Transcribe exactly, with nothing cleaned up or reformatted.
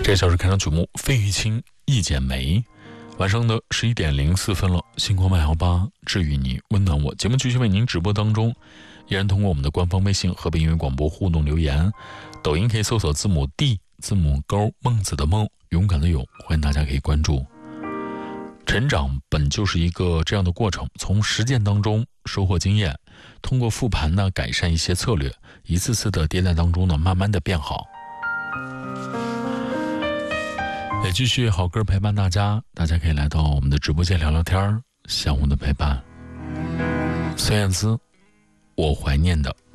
这小时开场曲目费玉清《一剪梅》。晚上的十一点零四分了，星光麦幺八治愈你，温暖我。节目继续为您直播当中，依然通过我们的官方微信河北音乐广播互动留言，抖音可以搜索字母 D 字母勾孟子的孟勇敢的勇，欢迎大家可以关注。成长本就是一个这样的过程，从实践当中收获经验，通过复盘呢改善一些策略，一次次的迭代当中呢慢慢的变好。也继续好歌陪伴大家，大家可以来到我们的直播间聊聊天，相互的陪伴。孙燕姿，我怀念的